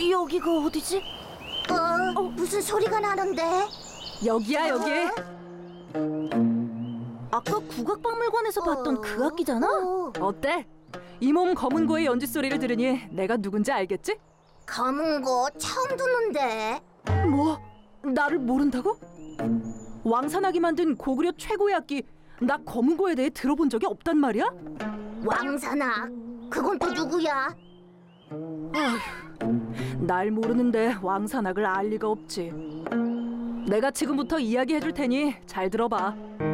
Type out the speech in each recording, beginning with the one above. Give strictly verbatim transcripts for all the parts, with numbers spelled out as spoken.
여기가 어디지? 어, 어, 무슨 소리가 나는데? 여기야, 여기. 아까 국악박물관에서 봤던 어? 그 악기잖아? 어. 어때? 이 몸 검은 고의 연주 소리를 들으니 내가 누군지 알겠지? 검은 거 처음 듣는데. 뭐? 나를 모른다고? 왕산악이 만든 고구려 최고의 악기, 나 검은 고에 대해 들어본 적이 없단 말이야? 왕산악? 그건 또 누구야? 아휴, 날 모르는데 왕산악을 알 리가 없지. 내가 지금부터 이야기해줄 테니 잘 들어봐.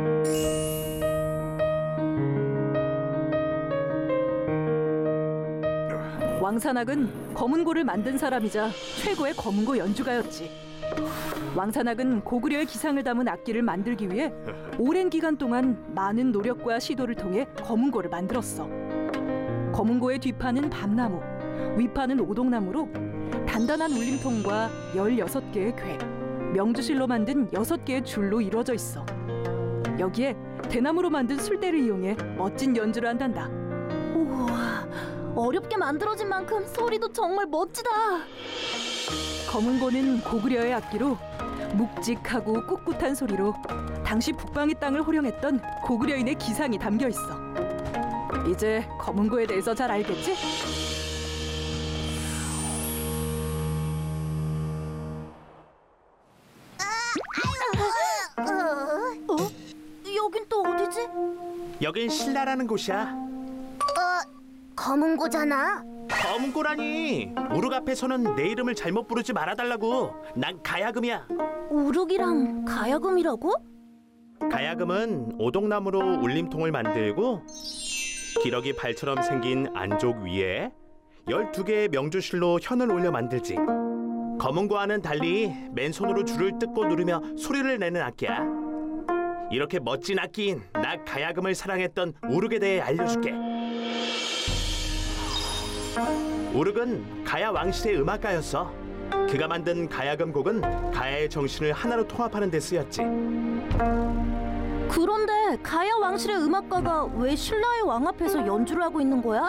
왕산악은 검은고를 만든 사람이자 최고의 검은고 연주가였지. 왕산악은 고구려의 기상을 담은 악기를 만들기 위해 오랜 기간 동안 많은 노력과 시도를 통해 검은고를 만들었어. 검은고의 뒷판은 밤나무, 윗판은 오동나무로 단단한 울림통과 열여섯 개의 궤, 명주실로 만든 여섯 개의 줄로 이루어져 있어. 여기에 대나무로 만든 술대를 이용해 멋진 연주를 한단다. 우와, 어렵게 만들어진 만큼 소리도 정말 멋지다. 검은고는 고구려의 악기로 묵직하고 꿋꿋한 소리로 당시 북방의 땅을 호령했던 고구려인의 기상이 담겨 있어. 이제 검은고에 대해서 잘 알겠지? 어? 여긴 또 어디지? 여긴 신라라는 곳이야. 어, 검은 거잖아. 검은 꼬라니. 우르 앞에서는 내 이름을 잘못 부르지 말아달라고. 난 가야금이야. 우룩이랑 가야금이라고? 가야금은 오동나무로 울림통을 만들고 기러기 발처럼 생긴 안쪽 위에 열두 개의 명주실로 현을 올려 만들지. 검은고와는 달리 맨손으로 줄을 뜯고 누르며 소리를 내는 악기야. 이렇게 멋진 악기인 나 가야금을 사랑했던 우룩에 대해 알려줄게. 우룩은 가야 왕실의 음악가였어. 그가 만든 가야금 곡은 가야의 정신을 하나로 통합하는 데 쓰였지. 그런데 가야 왕실의 음악가가 왜 신라의 왕 앞에서 연주를 하고 있는 거야?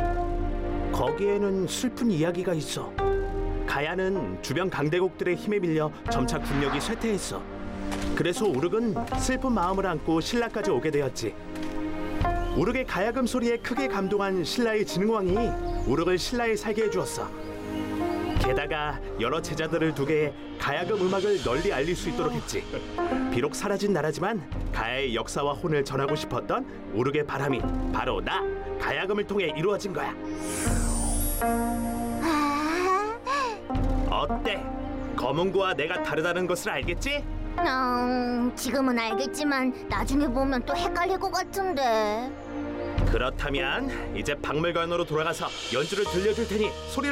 거기에는 슬픈 이야기가 있어. 가야는 주변 강대국들의 힘에 밀려 점차 국력이 쇠퇴했어. 그래서 우룩은 슬픈 마음을 안고 신라까지 오게 되었지. 우룩의 가야금 소리에 크게 감동한 신라의 진흥왕이 우룩을 신라에 살게 해주었어. 게다가 여러 제자들을 두게 가야금 음악을 널리 알릴 수 있도록 했지. 비록 사라진 나라지만 가야의 역사와 혼을 전하고 싶었던 우룩의 바람이 바로 나 가야금을 통해 이루어진 거야. 어때? 검은고와 내가 다르다는 것을 알겠지? 음, 지금은 알겠지만 나중에 보면 또 헷갈릴 것 같은데. 그렇다면 이제 박물관으로 돌아가서 연주를 들려줄 테니 소리를